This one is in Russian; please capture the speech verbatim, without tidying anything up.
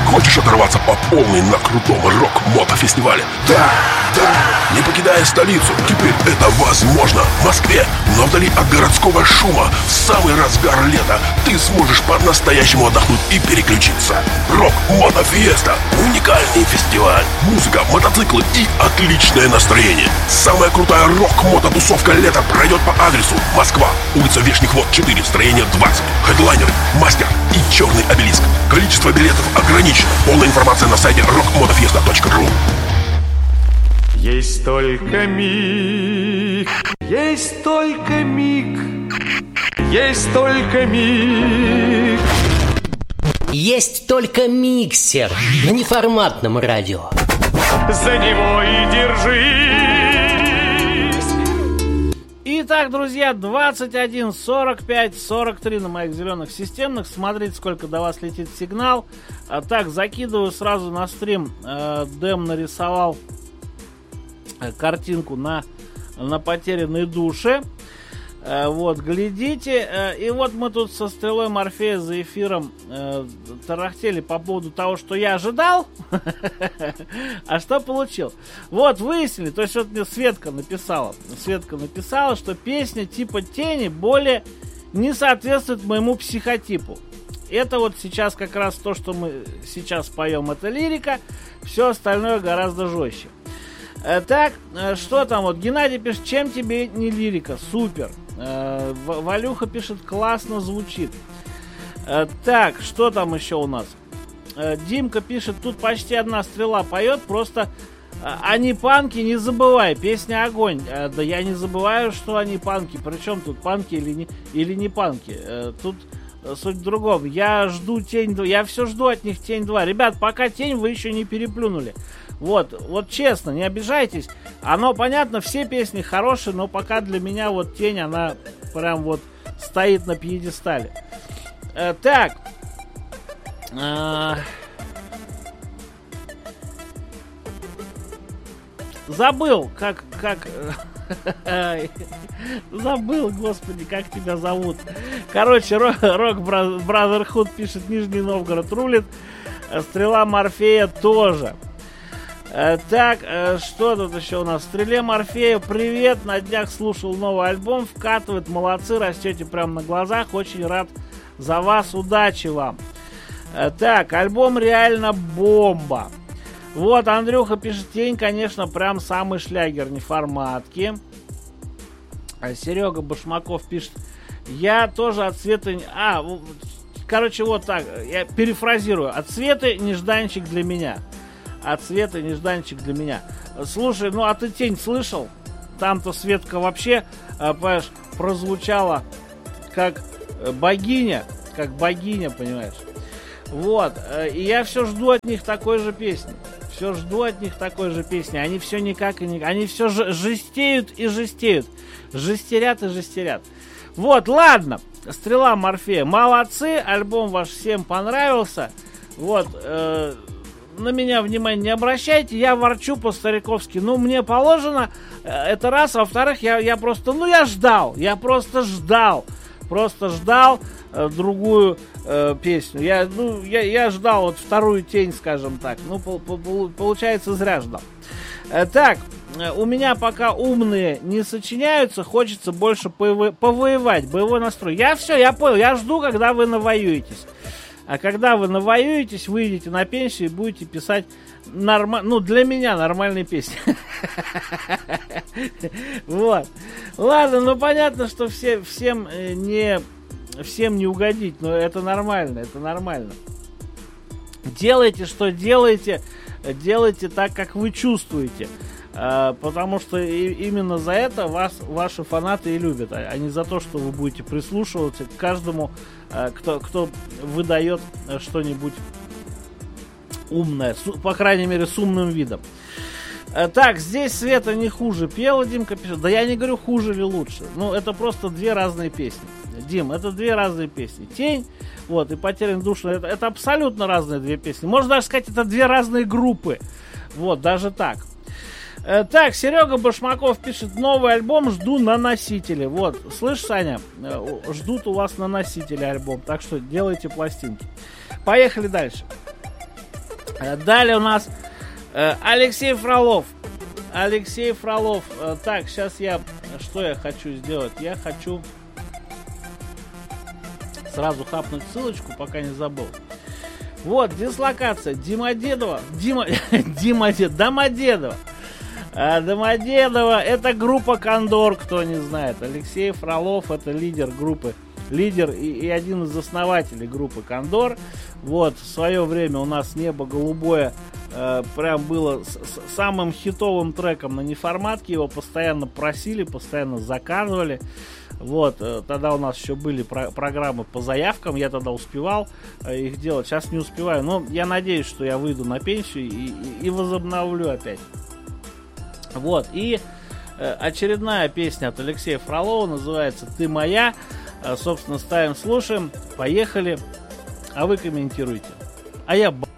Хочешь оторваться по полной на крутом рок-мотофестивале? Да, да. Не покидая столицу, теперь это возможно. В Москве, но вдали от городского шума, в самый разгар лета ты сможешь по-настоящему отдохнуть и переключиться. Рок-мотофеста. Уникальный фестиваль. Музыка, мотоциклы и отличное настроение. Самая крутая рок-мототусовка лета пройдет по адресу: Москва, улица Вешних Вод, четыре, строение двадцать. Хедлайнеры, Мастер и Черный обелиск. Количество билетов ограничено. Полная информация на сайте рок мотофеста точка ру. Есть только миг, есть только миг, есть только миг. Есть только миксер на неформатном радио. За него и держись. Итак, друзья, двадцать один сорок пять сорок три на моих зеленых системных. Смотрите, сколько до вас летит сигнал. А так, закидываю сразу на стрим. Э, Дэм нарисовал картинку на, на потерянной душе. Э, вот, глядите. Э, и вот мы тут со Стрелой Морфея за эфиром э, тарахтели по поводу того, что я ожидал. А что получил? Вот, выяснили. То есть, вот мне Светка написала. Светка написала, что песня типа Тени более не соответствует моему психотипу. Это вот сейчас как раз то, что мы сейчас поем, это лирика. Все остальное гораздо жестче. Так, что там вот? Геннадий пишет: чем тебе не лирика? Супер. Валюха пишет: классно звучит. Так, что там еще у нас? Димка пишет: тут почти одна стрела поет, просто они панки, не забывай, песня огонь. Да я не забываю, что они панки. Причем тут панки или не, или не панки? Тут суть в другом. Я жду Тень два. Я все жду от них Тень два. Ребят, пока Тень вы еще не переплюнули. Вот, вот честно, не обижайтесь. Оно, понятно, все песни хорошие, но пока для меня вот Тень, она прям вот стоит на пьедестале. Э, так. Э, забыл, как, как... Забыл, господи, как тебя зовут. Короче, Рок Brotherhood пишет: Нижний Новгород рулит. Стрела Морфея тоже. Так, что тут еще у нас? Стреле Морфея привет. На днях слушал новый альбом. Вкатывает, молодцы, растете прямо на глазах. Очень рад за вас, удачи вам. Так, альбом реально бомба. Вот, Андрюха пишет: Тень, конечно, прям самый шлягер неформатки. А Серега Башмаков пишет: я тоже от Светы... А, короче, вот так, я перефразирую. От Светы нежданчик для меня. От Светы нежданчик для меня. Слушай, ну а ты Тень слышал? Там-то Светка вообще, понимаешь, прозвучала как богиня. Как богиня, понимаешь? Вот, и я все жду от них такой же песни. Все жду от них такой же песни. Они все никак и никак. Они все жестеют и жестеют. Жестерят и жестерят. Вот, ладно. Стрела Морфея. Молодцы. Альбом ваш всем понравился. Вот. Э, на меня внимания не обращайте. Я ворчу по-стариковски. Ну, мне положено. Это раз. Во-вторых, я, я просто... Ну, я ждал. Я просто ждал. Просто ждал э, другую э, песню. Я, ну, я, я ждал вот вторую Тень, скажем так. Ну, по, по, получается, зря ждал. Э, так, э, у меня пока умные не сочиняются. Хочется больше пово- повоевать. Боевой настрой. Я все, я понял. Я жду, когда вы навоюетесь. А когда вы навоюетесь, выйдете на пенсию и будете писать норма... ну, для меня нормальные песни. Вот. Ладно, ну понятно, что все, всем не всем не угодить, но это нормально, это нормально. Делайте, что делаете, делайте так, как вы чувствуете. Потому что именно за это вас ваши фанаты и любят, а не за то, что вы будете прислушиваться к каждому, кто, кто выдает что-нибудь умное, по крайней мере, с умным видом. Так, здесь Света не хуже пела, Димка пишет. Да я не говорю, хуже или лучше. Ну, это просто две разные песни. Дим, это две разные песни. Тень, вот, и Потерянная душа, это, это абсолютно разные две песни. Можно даже сказать, это две разные группы. Вот, даже так. Так, Серега Башмаков пишет: новый альбом жду на носителе. Вот, слышь, Саня, ждут у вас на носителе альбом. Так что делайте пластинки. Поехали дальше. Далее у нас э, Алексей Фролов. Алексей Фролов. Э, так, сейчас я... Что я хочу сделать? Я хочу сразу хапнуть ссылочку, пока не забыл. Вот, дислокация. Димодедово. Дима... Димодедово. Домодедово. А, Домодедово. Это группа Кондор, кто не знает. Алексей Фролов — это лидер группы. Лидер и, и один из основателей группы Кондор. Вот, в свое время у нас «Небо голубое» э, прям было с, с самым хитовым треком на неформатке. Его постоянно просили, постоянно заказывали. Вот, э, тогда у нас еще были про- программы по заявкам. Я тогда успевал э, их делать. Сейчас не успеваю. Но я надеюсь, что я выйду на пенсию и, и, и возобновлю опять. Вот, и э, очередная песня от Алексея Фролова называется «Ты моя». Собственно, ставим, слушаем. Поехали. А вы комментируйте. А я...